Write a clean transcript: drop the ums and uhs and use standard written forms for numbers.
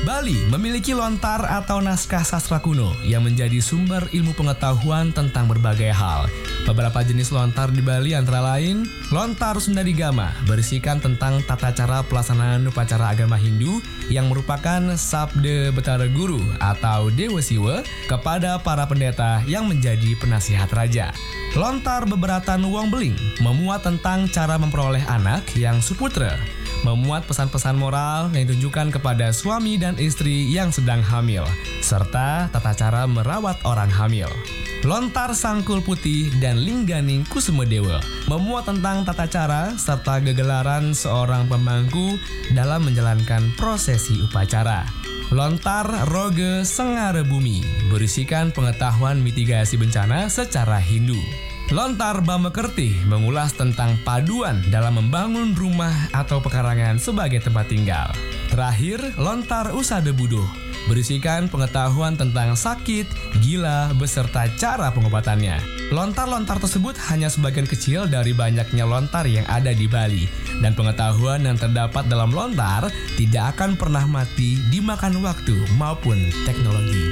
Bali memiliki lontar atau naskah sastra kuno yang menjadi sumber ilmu pengetahuan tentang berbagai hal. Beberapa jenis lontar di Bali antara lain, lontar Sundadigama berisikan tentang tata cara pelaksanaan upacara agama Hindu yang merupakan Sabda Betara Guru atau Dewa Siwa kepada para pendeta yang menjadi penasihat raja. Lontar Beberatan Wong Beling memuat tentang cara memperoleh anak yang suputra, memuat pesan-pesan moral yang ditunjukkan kepada suami dan istri yang sedang hamil, serta tata cara merawat orang hamil. Lontar Sangkul Putih dan Lingganing Kusumadewa memuat tentang tata cara serta gegelaran seorang pemangku dalam menjalankan prosesi upacara. Lontar Roge Sengara Bumi berisikan pengetahuan mitigasi bencana secara Hindu. Lontar Bamekerti mengulas tentang paduan dalam membangun rumah atau pekarangan sebagai tempat tinggal. Terakhir, Lontar Usada Buduh berisikan pengetahuan tentang sakit, gila, beserta cara pengobatannya. Lontar-lontar tersebut hanya sebagian kecil dari banyaknya lontar yang ada di Bali. Dan pengetahuan yang terdapat dalam lontar tidak akan pernah mati dimakan waktu maupun teknologi.